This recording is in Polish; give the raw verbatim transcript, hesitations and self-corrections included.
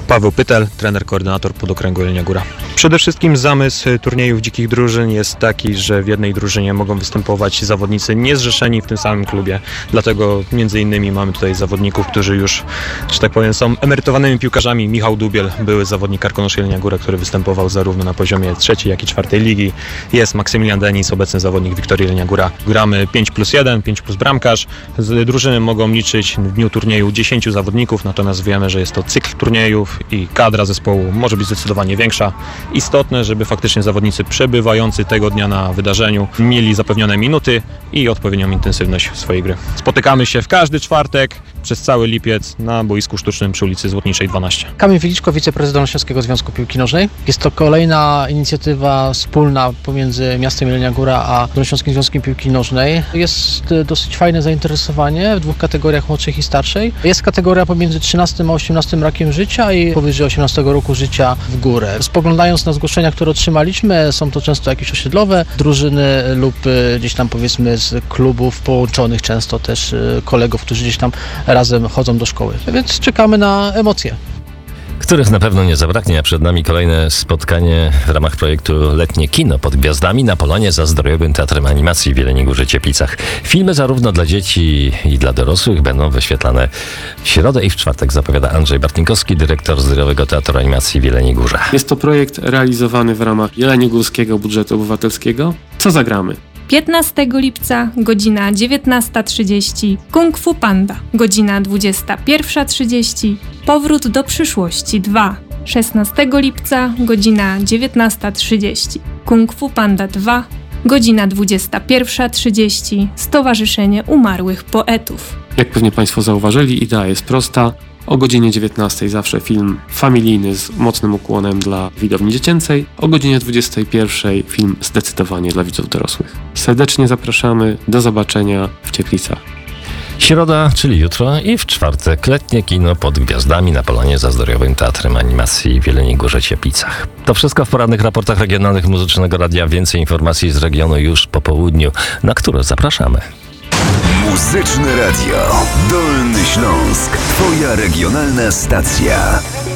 Paweł Pytel, trener, koordynator Podokręgu Jelenia Góra. Przede wszystkim zamysł turniejów dzikich drużyn jest taki, że w jednej drużynie mogą występować zawodnicy niezrzeszeni w tym samym klubie. Dlatego między innymi mamy tutaj zawodników, którzy już, że tak powiem, są emerytowanymi piłkarzami. Michał Dubiel, były zawodnik Karkonosz Jelenia Góra, który występował zarówno na poziomie trzeciej, jak i czwartej ligi. Jest Maksymilian Denis, obecny zawodnik Wiktorii Jelenia Góra. Gramy pięć plus jeden, pięć plus bramkarz. Z drużyny mogą liczyć w dniu turnieju dziesięciu zawodników, natomiast wiemy, że jest to cykl turniejów i kadra zespołu może być zdecydowanie większa. Istotne, żeby faktycznie zawodnicy przebywający tego dnia na wydarzeniu mieli zapewnione minuty i odpowiednią intensywność swojej gry. Spotykamy się w każdy czwartek przez cały lipiec na boisku sztucznym przy ulicy Złotniczej dwanaście. Kamil Wiliczko, wiceprezydent Śląskiego Związku Piłki Nożnej. Jest to kolejna inicjatywa wspólna pomiędzy miastem Jelenia Góra a Dolnośląskim Związkiem Piłki Nożnej. Jest dosyć fajne zainteresowanie w dwóch kategoriach, młodszych i starszej. Jest kategoria pomiędzy trzynastym a osiemnastym rokiem życia i powyżej osiemnastego roku życia w górę. Spoglądając na zgłoszenia, które otrzymaliśmy, są to często jakieś osiedlowe drużyny lub gdzieś tam powiedzmy z klubów połączonych, często też kolegów, którzy gdzieś tam razem chodzą do szkoły. Więc czekamy na emocje, których na pewno nie zabraknie, a przed nami kolejne spotkanie w ramach projektu Letnie Kino pod Gwiazdami na Polonie za Zdrojowym Teatrem Animacji w Jeleniej Górze Cieplicach. Filmy zarówno dla dzieci i dla dorosłych będą wyświetlane w środę i w czwartek, zapowiada Andrzej Bartnikowski, dyrektor Zdrojowego Teatru Animacji w Jeleniej Górze. Jest to projekt realizowany w ramach Jeleniogórskiego Budżetu Obywatelskiego. Co zagramy? piętnastego lipca, godzina dziewiętnasta trzydzieści, Kung Fu Panda, godzina dwudziesta pierwsza trzydzieści, Powrót do przyszłości dwa, szesnastego lipca, godzina dziewiętnasta trzydzieści, Kung Fu Panda dwa, godzina dwudziesta pierwsza trzydzieści, Stowarzyszenie Umarłych Poetów. Jak pewnie Państwo zauważyli, idea jest prosta. O godzinie dziewiętnastej zawsze film familijny z mocnym ukłonem dla widowni dziecięcej. O godzinie dwudziestej pierwszej film zdecydowanie dla widzów dorosłych. Serdecznie zapraszamy. Do zobaczenia w Cieplicach. Środa, czyli jutro, i w czwartek Letnie Kino pod Gwiazdami na Polonie za Zdrojowym Teatrem Animacji w Jeleniej Górze Cieplicach. To wszystko w porannych raportach regionalnych Muzycznego Radia. Więcej informacji z regionu już po południu, na które zapraszamy. Muzyczne Radio Dolny Śląsk. Twoja regionalna stacja.